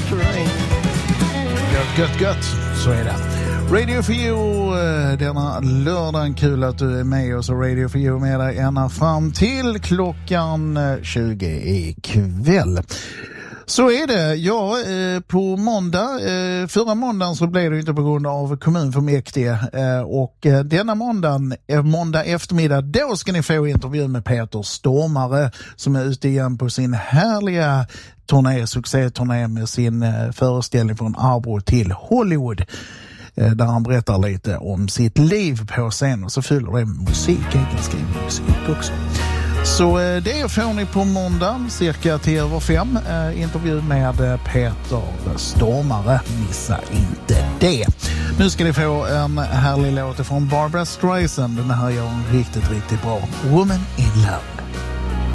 Train. Gött. Så är det. Radio for You denna lördagen. Kul att du är med oss, och Radio for You med dig ända fram till klockan 20 ikväll. Så är det. Ja, på måndag, förra måndagen så blev det inte på grund av kommunfullmäktige, och denna måndag eftermiddag, då ska ni få intervju med Peter Stormare som är ute igen på sin härliga succéturné med sin föreställning från Arbro till Hollywood, där han berättar lite om sitt liv på scen, och så fyller det musik, ganska musik också. Så det får ni på måndag cirka 10:05, intervju med Peter Stormare. Missa inte det. Nu ska ni få en härlig låt från Barbra Streisand. Den här gör en riktigt bra, Woman in Love.